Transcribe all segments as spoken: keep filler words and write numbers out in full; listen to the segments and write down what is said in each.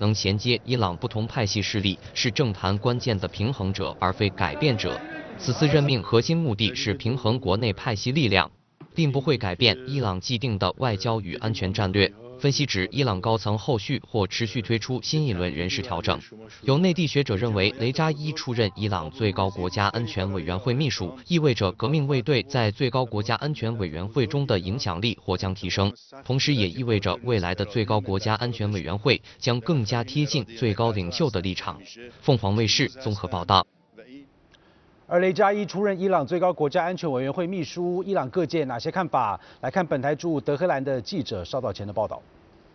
能衔接伊朗不同派系势力，是政坛关键的平衡者，而非改变者。此次任命核心目的是平衡国内派系力量，并不会改变伊朗既定的外交与安全战略。分析指，伊朗高层后续或持续推出新一轮人事调整。有内地学者认为，雷扎伊出任伊朗最高国家安全委员会秘书，意味着革命卫队在最高国家安全委员会中的影响力或将提升，同时也意味着未来的最高国家安全委员会将更加贴近最高领袖的立场。凤凰卫视综合报道。 而雷扎伊出任伊朗最高国家安全委员会秘书，伊朗各界哪些看法？来看本台驻德黑兰的记者稍早前的报道。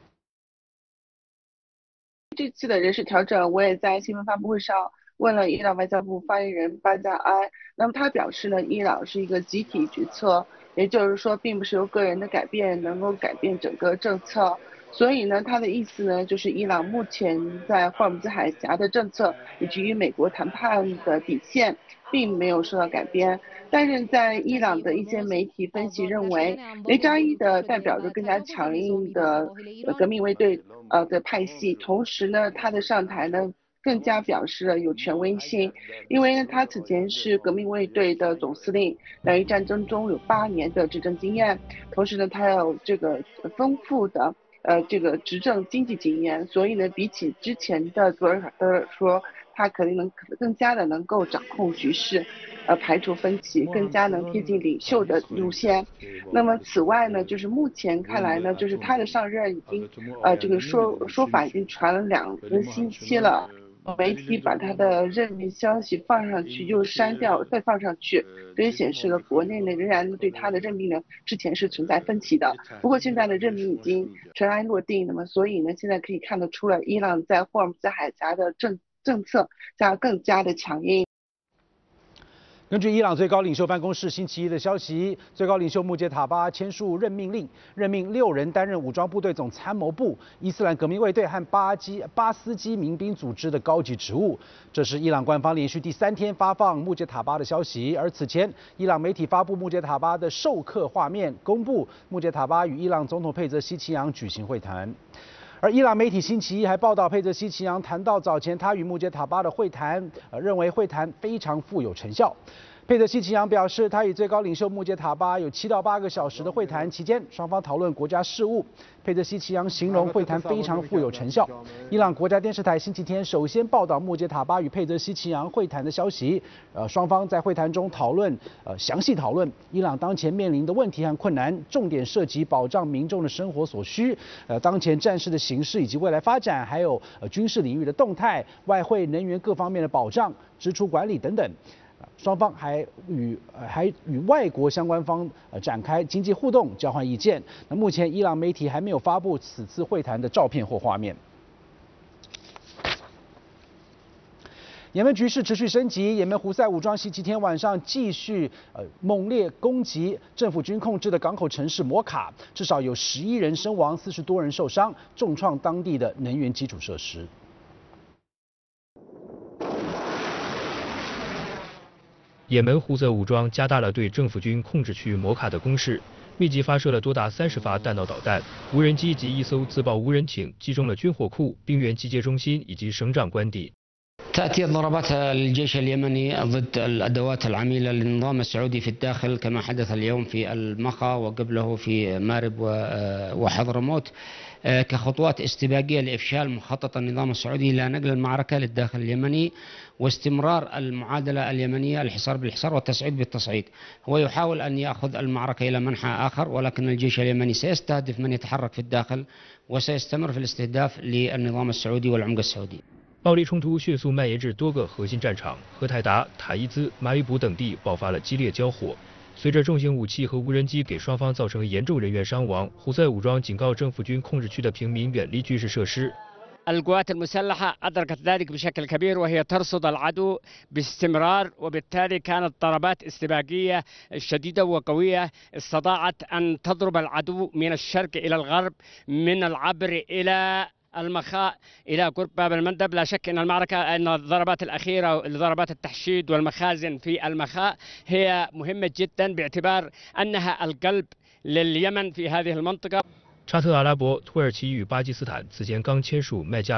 这次的人事调整，我也在新闻发布会上问了伊朗外交部发言人巴加埃，那么他表示呢，伊朗是一个集体决策，也就是说，并不是由个人的改变能够改变整个政策。所以呢，他的意思呢，就是伊朗目前在霍尔木兹海峡的政策以及与美国谈判的底线，并没有受到改变。但是在伊朗的一些媒体分析认为，雷扎伊的代表着更加强硬的革命卫队呃的派系，同时呢，他的上台呢更加表示了有权威性，因为呢他此前是革命卫队的总司令，两伊战争中有八年的执政经验，同时呢他有这个丰富的呃这个执政经济经验，所以呢比起之前的佐尔德尔说，他可能能更加的能够掌控局势，呃排除分歧，更加能贴近领袖的路线。那么此外呢，就是目前看来呢，就是他的上任已经呃这个说说法已经传了两个星期了。媒体把他的任命消息放上去又删掉再放上去，这也显示了国内呢仍然对他的任命呢之前是存在分歧的。不过现在的任命已经尘埃落定，那么所以呢现在可以看得出来，伊朗在霍尔木兹海峡的政政策将更加的强硬。 根据伊朗最高领袖办公室星期一的消息，最高领袖穆杰塔巴签署任命令，任命六人担任武装部队总参谋部、伊斯兰革命卫队和巴基巴斯基民兵组织的高级职务。这是伊朗官方连续第三天发放穆杰塔巴的消息，而此前伊朗媒体发布穆杰塔巴的授课画面，公布穆杰塔巴与伊朗总统佩泽希奇扬举行会谈。而伊朗媒体星期一还报道，佩泽希奇扬谈到早前他与穆杰塔巴的会谈，呃，认为会谈非常富有成效。佩泽希奇扬表示，他与最高领袖穆杰塔巴有七到八个小时的会谈，期间双方讨论国家事务。佩泽希奇扬形容会谈非常富有成效。伊朗国家电视台星期天首先报道穆杰塔巴与佩泽希奇扬会谈的消息，呃，双方在会谈中讨论，呃，详细讨论伊朗当前面临的问题和困难，重点涉及保障民众的生活所需，呃，当前战事的形势以及未来发展，还有呃军事领域的动态、外汇、能源各方面的保障、支出管理等等。双方还与呃还与外国相关方呃展开经济互动，交换意见。那目前伊朗媒体还没有发布此次会谈的照片或画面。也门局势持续升级，也门胡塞武装星期天晚上继续呃猛烈攻击政府军控制的港口城市摩卡，至少有十一人身亡，四十多人受伤，重创当地的能源基础设施。 也门胡塞武装加大了对政府军控制区摩卡的攻势，密集发射了多达三十发弹道导弹、无人机及一艘自爆无人艇，击中了军火库、兵员集结中心以及省长官邸。 تأتي الضربات الجيش اليمني ضد الأدوات العميلة للنظام السعودي في الداخل كما حدث اليوم في المخا وقبله في مارب وحضرموت كخطوات استباقية لإفشال مخطط النظام السعودي إلى نقل المعركة للداخل اليمني واستمرار المعادلة اليمنية الحصار بالحصار والتصعيد بالتصعيد. هو يحاول أن يأخذ المعركة إلى منحى آخر، ولكن الجيش اليمني سيستهدف من يتحرك في الداخل وسيستمر في الاستهداف للنظام السعودي والعمق السعودي. 暴力冲突迅速蔓延至多个核心战场，荷台达、塔伊兹、马里卜等地爆发了激烈交火。随着重型武器和无人机给双方造成严重人员伤亡，胡塞武装警告政府军控制区的平民远离军事设施。 القوات المسلحة أدركت ذلك بشكل كبير وهي ترصد العدو باستمرار، وبالتالي كانت ضربات استباقية شديدة وقوية استطاعت أن تضرب العدو من الشرق إلى الغرب، من العبر إلى المخاء إلى قرب باب المندب. لا شك أن المعركة أن الضربات الأخيرة ضربات التحشيد والمخازن في المخاء هي مهمة جدا باعتبار أنها القلب لليمن في هذه المنطقة. 沙特阿拉伯、土耳其与巴基斯坦此前刚签署麦加